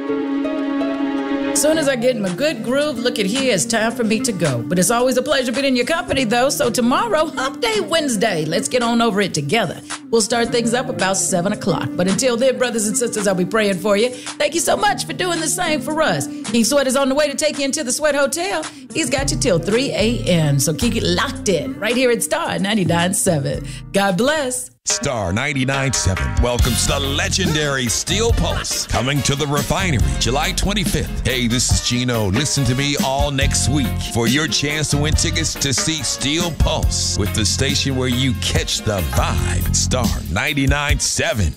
Soon as I get in a good groove, look at here, it's time for me to go. But it's always a pleasure being in your company, though. So tomorrow, Hump Day Wednesday, let's get on over it together. We'll start things up about 7 o'clock. But until then, brothers and sisters, I'll be praying for you. Thank you so much for doing the same for us. Keith Sweat is on the way to take you into the Sweat Hotel. He's got you till 3 a.m., so keep it locked in right here at Star 99.7. God bless. Star 99.7 welcomes the legendary Steel Pulse coming to the Refinery July 25th. Hey, this is Gino. Listen to me all next week for your chance to win tickets to see Steel Pulse with the station where you catch the vibe. Star 99.7.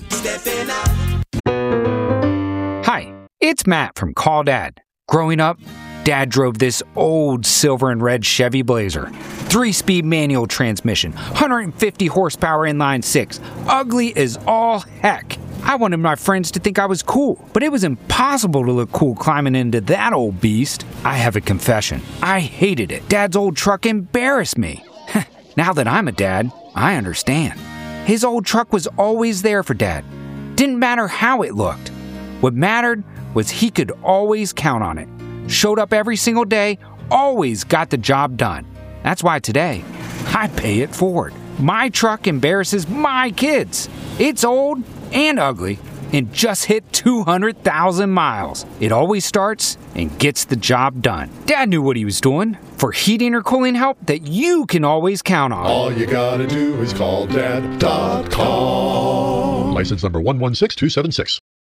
Hi, it's Matt from Call Dad. Growing up, Dad drove this old silver and red Chevy Blazer. 3-speed manual transmission, 150 horsepower inline 6. Ugly as all heck. I wanted my friends to think I was cool, but it was impossible to look cool climbing into that old beast. I have a confession. I hated it. Dad's old truck embarrassed me. Now that I'm a dad, I understand. His old truck was always there for Dad. Didn't matter how it looked. What mattered was he could always count on it. Showed up every single day, always got the job done. That's why today, I pay it forward. My truck embarrasses my kids. It's old and ugly and just hit 200,000 miles. It always starts and gets the job done. Dad knew what he was doing. For heating or cooling help that you can always count on. All you gotta do is call dad.com. License number 116276.